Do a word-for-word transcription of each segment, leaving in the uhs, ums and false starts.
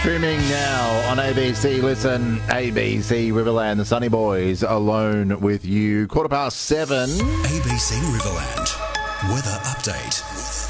Streaming now on A B C Listen, A B C Riverland, the Sunny Boys, alone with you. Quarter past seven. A B C Riverland, weather update.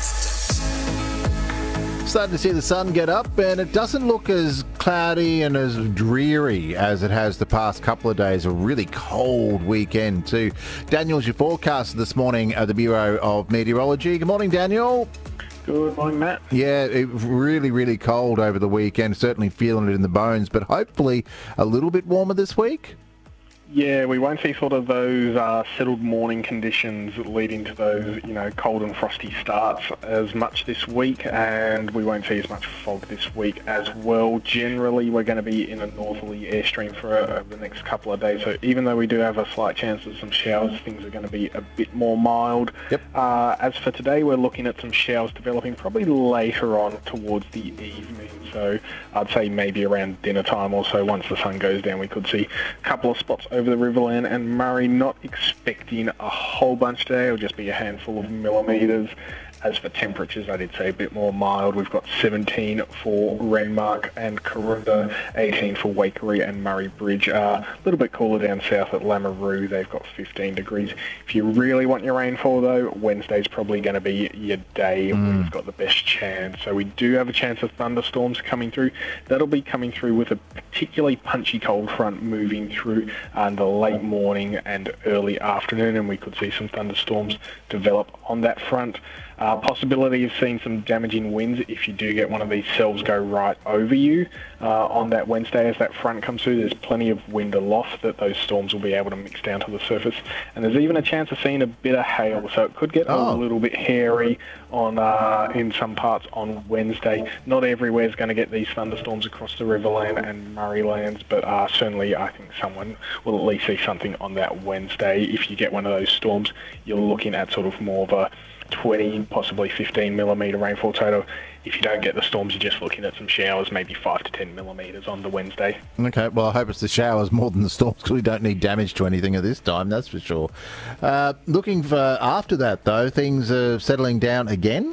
Starting to see the sun get up, and it doesn't look as cloudy and as dreary as it has the past couple of days. A really cold weekend too. Daniel's your forecaster this morning at the Bureau of Meteorology. Good morning, Daniel. Good morning, Matt. Yeah, it really, really cold over the weekend. Certainly feeling it in the bones, but hopefully a little bit warmer this week. Yeah, we won't see sort of those uh, settled morning conditions leading to those, you know, cold and frosty starts as much this week, and we won't see as much fog this week as well. Generally, we're going to be in a northerly airstream for uh, the next couple of days, so even though we do have a slight chance of some showers, things are going to be a bit more mild. Yep. Uh, as for today, we're looking at some showers developing probably later on towards the evening, so I'd say maybe around dinner time or so. Once the sun goes down, we could see a couple of spots over the Riverland and Murray. Not expecting a whole bunch today. It'll just be a handful of millimetres. As for temperatures, I did say a bit more mild. We've got seventeen for Renmark and Karoonda, eighteen for Waikerie and Murray Bridge. Uh, a little bit cooler down south at Lameroo. They've got fifteen degrees. If you really want your rainfall, though, Wednesday's probably going to be your day. Mm. We've got the best chance. So we do have a chance of thunderstorms coming through. That'll be coming through with a particularly punchy cold front moving through in the late morning and early afternoon, and we could see some thunderstorms develop on that front. Uh, possibility of seeing some damaging winds if you do get one of these cells go right over you uh, on that Wednesday as that front comes through. There's plenty of wind aloft that those storms will be able to mix down to the surface, and there's even a chance of seeing a bit of hail, so it could get oh. a little bit hairy on uh, in some parts on Wednesday. Not everywhere is going to get these thunderstorms across the Riverland and Murraylands, but uh, certainly I think someone will at least see something on that Wednesday. If you get one of those storms, you're looking at sort of more of a twenty, possibly fifteen millimetre rainfall total. If you don't get the storms, you're just looking at some showers, maybe five to ten millimetres on the Wednesday. Okay, well, I hope it's the showers more than the storms, because we don't need damage to anything at this time, that's for sure. Uh, looking for after that, though, things are settling down again?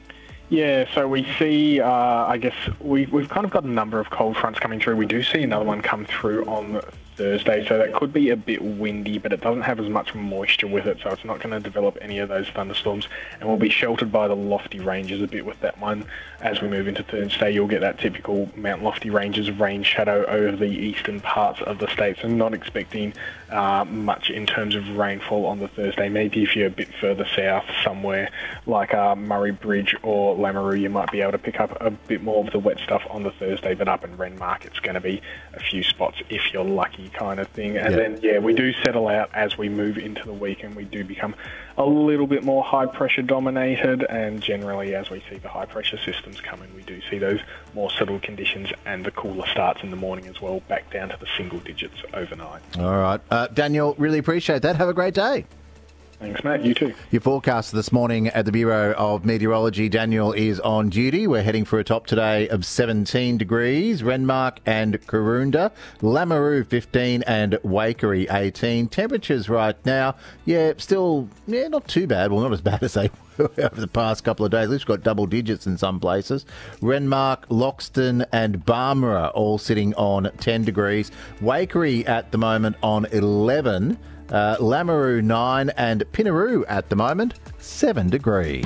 Yeah, so we see, uh, I guess, we, we've kind of got a number of cold fronts coming through. We do see another one come through on Thursday, so that could be a bit windy, but it doesn't have as much moisture with it, so it's not going to develop any of those thunderstorms, and we'll be sheltered by the lofty ranges a bit with that one. As we move into Thursday, you'll get that typical Mount Lofty Ranges rain shadow over the eastern parts of the state, so not expecting uh, much in terms of rainfall on the Thursday. Maybe if you're a bit further south somewhere like uh, Murray Bridge or Lameroo, you might be able to pick up a bit more of the wet stuff on the Thursday, but up in Renmark, it's going to be a few spots if you're lucky, kind of thing. And yeah. then, yeah, we do settle out as we move into the week, and we do become a little bit more high-pressure dominated, and generally, as we see the high-pressure systems coming, we do see those more settled conditions and the cooler starts in the morning as well, back down to the single digits overnight. All right. Uh, Daniel, really appreciate that. Have a great day. Thanks, Matt. You too. Your forecast this morning at the Bureau of Meteorology. Daniel is on duty. We're heading for a top today of seventeen degrees. Renmark and Karoonda. Lameroo fifteen and Waikerie eighteen. Temperatures right now, yeah, still, yeah, not too bad. Well, not as bad as they were over the past couple of days. At least got double digits in some places. Renmark, Loxton and Barmera all sitting on ten degrees. Waikerie at the moment on eleven. Uh, Lameroo nine and Pinnaroo at the moment seven degrees.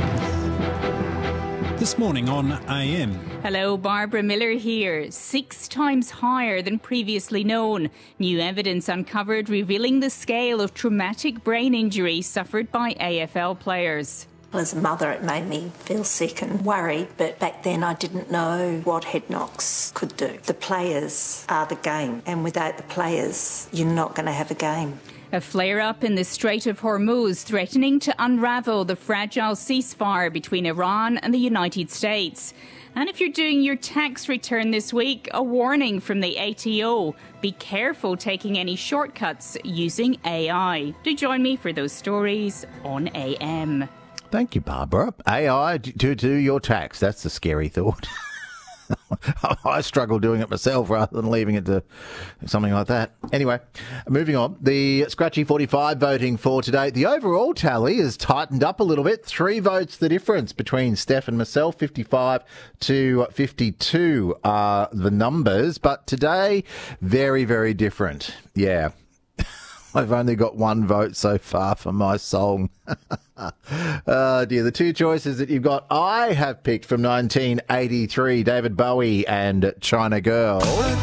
This morning on A M. Hello, Barbara Miller here. Six times higher than previously known. New evidence uncovered revealing the scale of traumatic brain injury suffered by A F L players. As a mother, it made me feel sick and worried, but back then I didn't know what head knocks could do. The players are the game, and without the players, you're not going to have a game. A flare-up in the Strait of Hormuz threatening to unravel the fragile ceasefire between Iran and the United States. And if you're doing your tax return this week, a warning from the A T O. Be careful taking any shortcuts using A I. Do join me for those stories on A M. Thank you, Barbara. A I to do your tax. That's the scary thought. I struggle doing it myself rather than leaving it to something like that. Anyway, moving on. The Scratchy forty-five voting for today. The overall tally has tightened up a little bit. Three votes the difference between Steph and myself. fifty-five to fifty-two are the numbers. But today, very, very different. Yeah. I've only got one vote so far for my song. Oh dear, the two choices that you've got, I have picked from nineteen eighty-three, David Bowie and China Girl.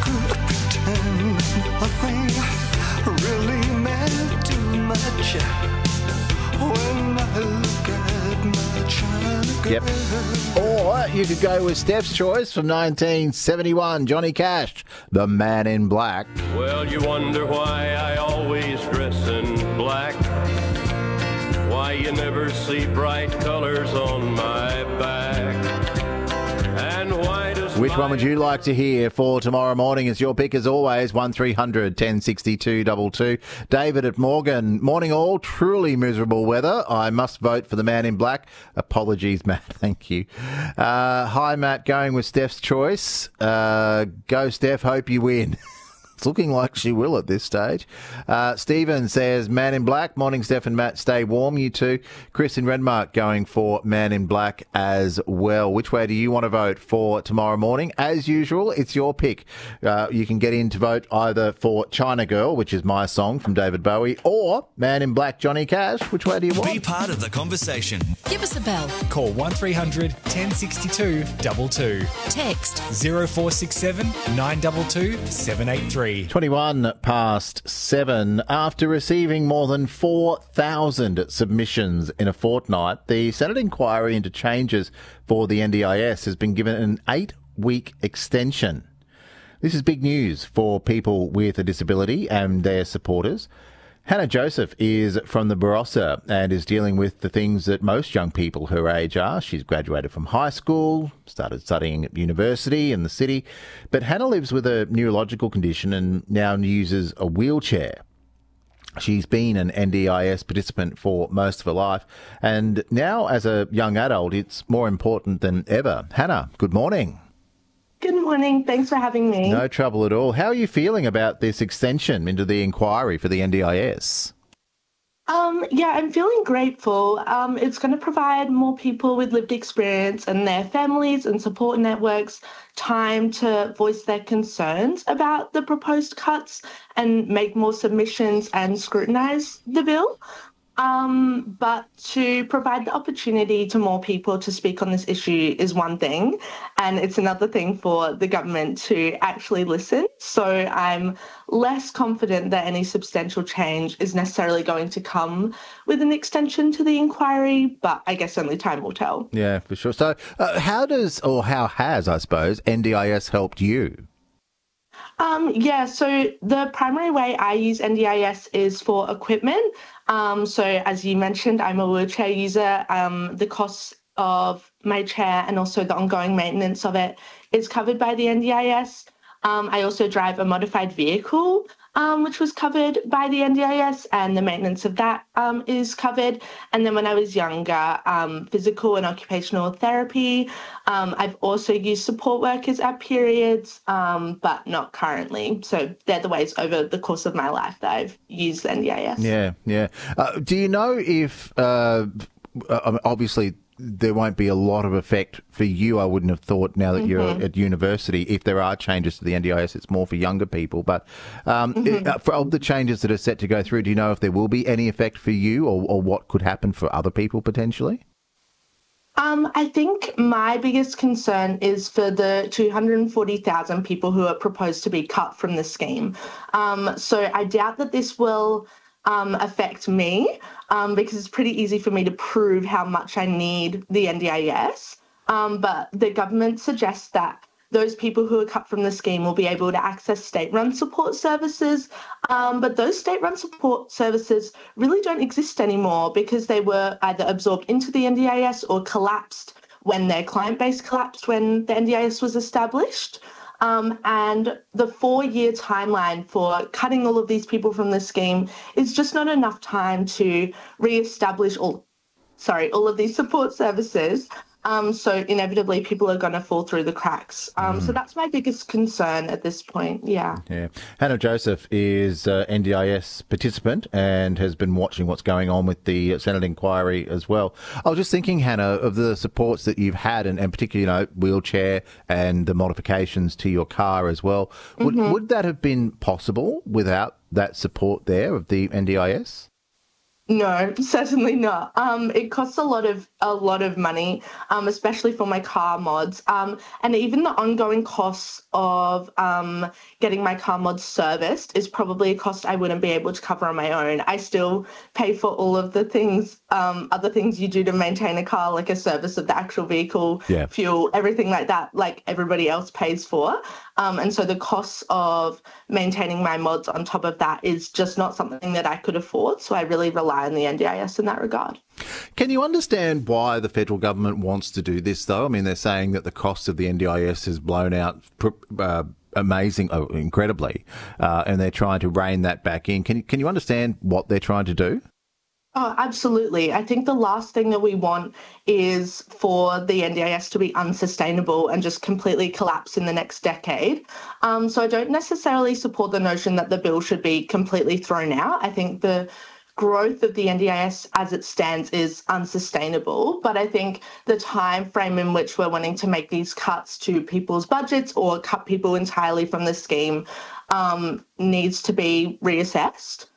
Yep. Or you could go with Steph's choice from nineteen seventy-one, Johnny Cash, The Man in Black. Well, you wonder why I always dress in black, why you never see bright colors on my back, and why does Which one would you like to hear for tomorrow morning? It's your pick as always, one three hundred ten sixty-two two two. David at Morgan. Morning all, truly miserable weather. I must vote for The Man in Black. Apologies, Matt. Thank you. Uh, hi, Matt. Going with Steph's choice. Uh, go, Steph. Hope you win. It's looking like she will at this stage. Uh, Stephen says, Man in Black. Morning, Steph and Matt. Stay warm, you two. Chris in Renmark going for Man in Black as well. Which way do you want to vote for tomorrow morning? As usual, it's your pick. Uh, you can get in to vote either for China Girl, which is my song from David Bowie, or Man in Black, Johnny Cash. Which way do you want? Be part of the conversation. Give us a bell. Call one three hundred ten sixty-two two two. Text zero four six seven nine two two seven eight three. twenty-one past seven. After receiving more than four thousand submissions in a fortnight, the Senate inquiry into changes for the N D I S has been given an eight-week extension. This is big news for people with a disability and their supporters. Hannah Joseph is from the Barossa and is dealing with the things that most young people her age are. She's graduated from high school, started studying at university in the city, but Hannah lives with a neurological condition and now uses a wheelchair. She's been an N D I S participant for most of her life, and now as a young adult, it's more important than ever. Hannah, good morning. Good morning. Thanks for having me. No trouble at all. How are you feeling about this extension into the inquiry for the N D I S? Um, yeah, I'm feeling grateful. Um, it's going to provide more people with lived experience and their families and support networks time to voice their concerns about the proposed cuts and make more submissions and scrutinise the bill. Um, but to provide the opportunity to more people to speak on this issue is one thing, and it's another thing for the government to actually listen. So I'm less confident that any substantial change is necessarily going to come with an extension to the inquiry, but I guess only time will tell. Yeah, for sure. So uh, how does, or how has, I suppose, N D I S helped you? Um, yeah, so the primary way I use N D I S is for equipment. Um, so as you mentioned, I'm a wheelchair user. Um, the costs of my chair and also the ongoing maintenance of it is covered by the N D I S. Um, I also drive a modified vehicle, um, which was covered by the N D I S, and the maintenance of that um, is covered. And then when I was younger, um, physical and occupational therapy. Um, I've also used support workers at periods, um, but not currently. So they're the ways over the course of my life that I've used the N D I S. Yeah, yeah. Uh, do you know if, uh, obviously, there won't be a lot of effect for you, I wouldn't have thought, now that mm-hmm. you're at university. If there are changes to the N D I S, it's more for younger people. But um, mm-hmm. it, for all the changes that are set to go through, do you know if there will be any effect for you, or, or what could happen for other people potentially? Um, I think my biggest concern is for the two hundred forty thousand people who are proposed to be cut from the scheme. Um, so I doubt that this will Um, affect me um, because it's pretty easy for me to prove how much I need the N D I S. Um, but the government suggests that those people who are cut from the scheme will be able to access state-run support services. Um, but those state-run support services really don't exist anymore because they were either absorbed into the N D I S or collapsed when their client base collapsed when the N D I S was established. Um, and the four-year timeline for cutting all of these people from the scheme is just not enough time to re-establish all, sorry, all of these support services. Um, so inevitably people are going to fall through the cracks. Um, mm. So that's my biggest concern at this point, yeah. Yeah. Hannah Joseph is uh, N D I S participant and has been watching what's going on with the Senate inquiry as well. I was just thinking, Hannah, of the supports that you've had, and, and particularly, you know, wheelchair and the modifications to your car as well. Would, mm-hmm. would that have been possible without that support there of the N D I S? No, certainly not. Um, it costs a lot of a lot of money, um, especially for my car mods, um, and even the ongoing costs of um, getting my car mods serviced is probably a cost I wouldn't be able to cover on my own. I still pay for all of the things, um, other things you do to maintain a car, like a service of the actual vehicle, yeah. fuel, everything like that, like everybody else pays for. Um, and so the costs of maintaining my mods on top of that is just not something that I could afford. So I really rely on the N D I S in that regard. Can you understand why the federal government wants to do this, though? I mean, they're saying that the cost of the N D I S has blown out uh, amazing, oh, incredibly, uh, and they're trying to rein that back in. Can you, can you understand what they're trying to do? Oh, absolutely. I think the last thing that we want is for the N D I S to be unsustainable and just completely collapse in the next decade. Um, so I don't necessarily support the notion that the bill should be completely thrown out. I think the growth of the N D I S as it stands is unsustainable, but I think the time frame in which we're wanting to make these cuts to people's budgets or cut people entirely from the scheme um, needs to be reassessed.